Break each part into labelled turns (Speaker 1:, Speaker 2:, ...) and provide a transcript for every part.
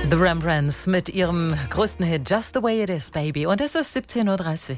Speaker 1: The Rembrandts mit ihrem größten Hit Just the Way It Is, Baby. Und es ist 17.30 Uhr.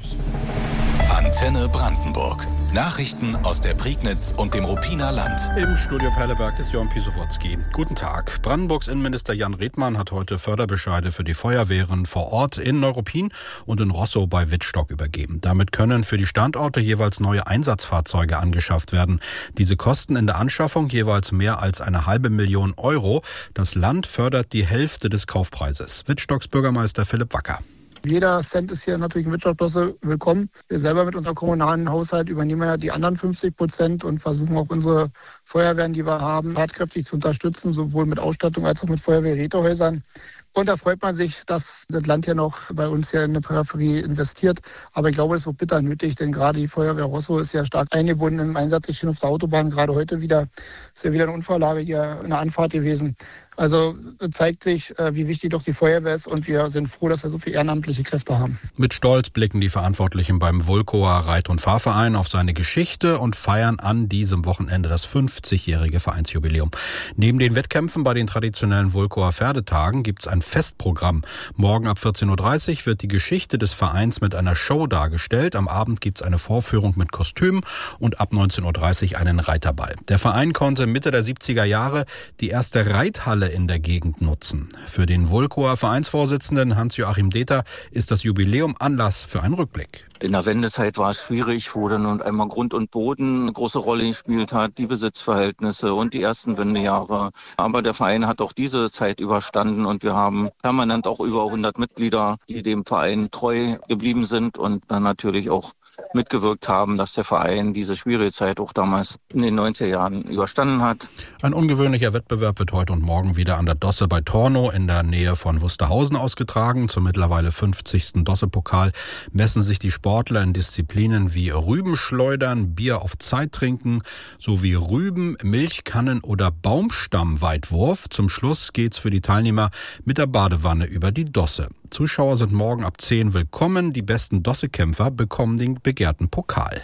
Speaker 2: Antenne Brandenburg. Nachrichten aus der Prignitz und dem Ruppiner Land.
Speaker 3: Im Studio Perleberg ist Jörn Pisowotzki. Guten Tag. Brandenburgs Innenminister Jan Redmann hat heute Förderbescheide für die Feuerwehren vor Ort in Neuruppin und in Roßau bei Wittstock übergeben. Damit können für die Standorte jeweils neue Einsatzfahrzeuge angeschafft werden. Diese kosten in der Anschaffung jeweils mehr als 500.000 Euro. Das Land fördert die Hälfte des Kaufpreises. Wittstocks Bürgermeister Philipp Wacker.
Speaker 4: Jeder Cent ist hier natürlich in Wirtschaftsklasse willkommen. Wir selber mit unserem kommunalen Haushalt übernehmen ja die anderen 50% und versuchen auch unsere Feuerwehren, die wir haben, tatkräftig zu unterstützen, sowohl mit Ausstattung als auch mit Feuerwehrrätehäusern. Und da freut man sich, dass das Land hier noch bei uns hier in der Peripherie investiert. Aber ich glaube, es ist auch bitter nötig, denn gerade die Feuerwehr Roßau ist ja stark eingebunden im Einsatz. Ich bin auf der Autobahn gerade heute wieder, ist ja wieder eine Unfalllage hier in der Anfahrt gewesen. Also zeigt sich, wie wichtig doch die Feuerwehr ist und wir sind froh, dass wir so viele ehrenamtliche Kräfte haben.
Speaker 3: Mit Stolz blicken die Verantwortlichen beim Vulkower Reit- und Fahrverein auf seine Geschichte und feiern an diesem Wochenende das 50-jährige Vereinsjubiläum. Neben den Wettkämpfen bei den traditionellen Vulkower Pferdetagen gibt es ein Festprogramm. Morgen ab 14.30 Uhr wird die Geschichte des Vereins mit einer Show dargestellt. Am Abend gibt es eine Vorführung mit Kostümen und ab 19.30 Uhr einen Reiterball. Der Verein konnte Mitte der 70er Jahre die erste Reithalle in der Gegend nutzen. Für den Vulkower Vereinsvorsitzenden Hans-Joachim Deter ist das Jubiläum Anlass für einen Rückblick.
Speaker 5: In der Wendezeit war es schwierig, wo dann einmal Grund und Boden eine große Rolle gespielt hat, die Besitzverhältnisse und die ersten Wendejahre. Aber der Verein hat auch diese Zeit überstanden und wir haben permanent auch über 100 Mitglieder, die dem Verein treu geblieben sind und dann natürlich auch mitgewirkt haben, dass der Verein diese schwierige Zeit auch damals in den 90er Jahren überstanden hat.
Speaker 3: Ein ungewöhnlicher Wettbewerb wird heute und morgen wieder an der Dosse bei Tornow in der Nähe von Wusterhausen ausgetragen. Zum mittlerweile 50. Dosse-Pokal messen sich die Sportler in Disziplinen wie Rübenschleudern, Bier auf Zeit trinken sowie Rüben, Milchkannen oder Baumstammweitwurf. Zum Schluss geht's für die Teilnehmer mit der Badewanne über die Dosse. Zuschauer sind morgen ab 10 willkommen. Die besten Dosse-Kämpfer bekommen den begehrten Pokal.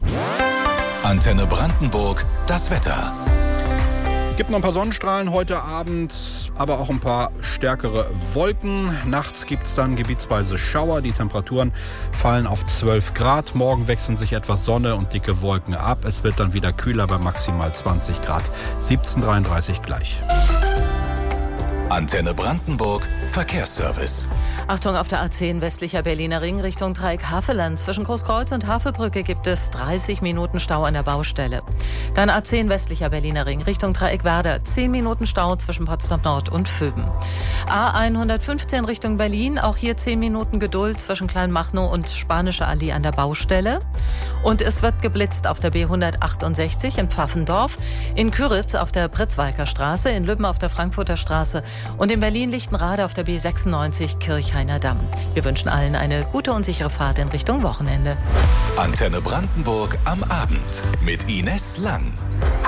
Speaker 2: Antenne Brandenburg, das Wetter.
Speaker 3: Gibt noch ein paar Sonnenstrahlen heute Abend, aber auch ein paar stärkere Wolken. Nachts gibt es dann gebietsweise Schauer. Die Temperaturen fallen auf 12 Grad. Morgen wechseln sich etwas Sonne und dicke Wolken ab. Es wird dann wieder kühler bei maximal 20 Grad. 17:33 gleich.
Speaker 2: Antenne Brandenburg, Verkehrsservice.
Speaker 1: Achtung, auf der A10 westlicher Berliner Ring Richtung Dreieck Havelland. Zwischen Großkreuz und Havelbrücke gibt es 30 Minuten Stau an der Baustelle. Dann A10 westlicher Berliner Ring Richtung Dreieck Werder. 10 Minuten Stau zwischen Potsdam Nord und Vöben. A115 Richtung Berlin. Auch hier 10 Minuten Geduld zwischen Kleinmachnow und Spanische Allee an der Baustelle. Und es wird geblitzt auf der B168 in Pfaffendorf, in Küritz auf der Pritzwalker Straße, in Lübben auf der Frankfurter Straße und in Berlin-Lichtenrade auf der B96 Kirchhainer Damm. Wir wünschen allen eine gute und sichere Fahrt in Richtung Wochenende.
Speaker 2: Antenne Brandenburg am Abend mit Ines Lang.